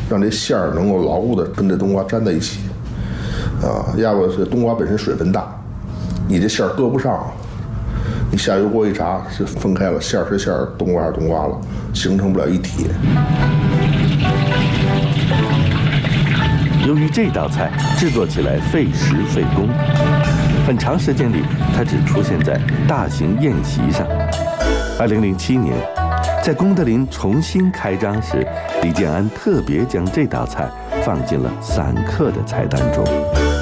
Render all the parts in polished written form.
让这馅儿能够牢固的跟这冬瓜粘在一起，要不是冬瓜本身水分大，你这馅儿搁不上，你下油锅一炸是分开了，馅儿是馅儿，冬瓜是冬瓜了，形成不了一体。 由于这道菜制作起来费时费工，很长时间里它只出现在大型宴席上。2007年，在功德林重新开张时，李建安特别将这道菜放进了散客的菜单中。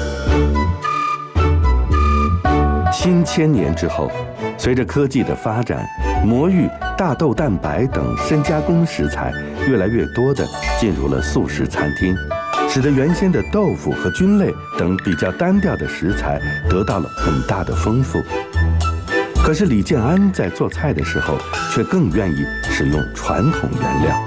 新千年之后，随着科技的发展，魔芋、大豆蛋白等深加工食材越来越多地进入了素食餐厅，使得原先的豆腐和菌类等比较单调的食材得到了很大的丰富。可是李建安在做菜的时候，却更愿意使用传统原料。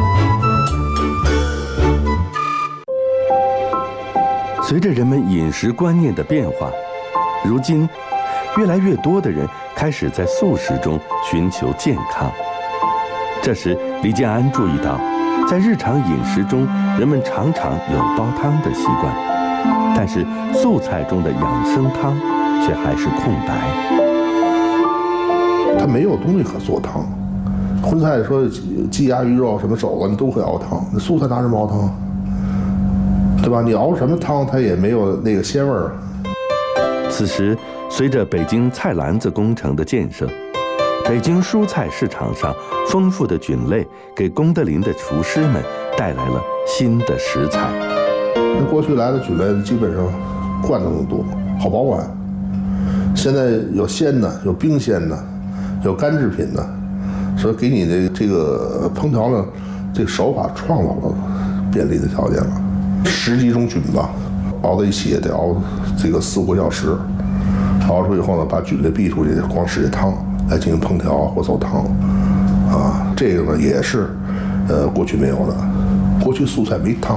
随着人们饮食观念的变化，如今越来越多的人开始在素食中寻求健康。这时，李建安注意到，在日常饮食中，人们常常有煲汤的习惯，但是素菜中的养生汤却还是空白。 它没有东西可做汤，荤菜说鸡鸭鱼肉什么肘子你都会熬汤，那素菜拿什么熬汤？对吧？你熬什么汤，它也没有那个鲜味儿。 此时，随着北京菜篮子工程的建设，北京蔬菜市场上丰富的菌类给功德林的厨师们带来了新的食材。 那过去来的菌类基本上罐头更多，好保管。现在有鲜的，有冰鲜的，有干制品的，所以给你的这个烹调呢，这个手法创造了便利的条件了。10几种菌吧，熬在一起也得熬这个4、5个小时，熬出以后呢，把菌类逼出去，光使这汤来进行烹调或走汤，这个呢也是过去没有的，过去素菜没汤。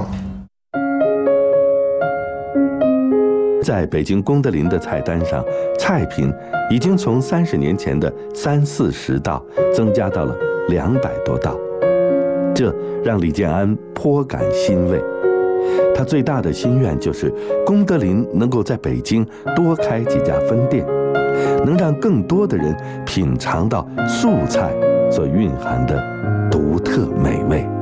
在北京功德林的菜单上，菜品已经从30年前的30、40道增加到了200多道，这让李建安颇感欣慰。他最大的心愿就是功德林能够在北京多开几家分店，能让更多的人品尝到素菜所蕴含的独特美味。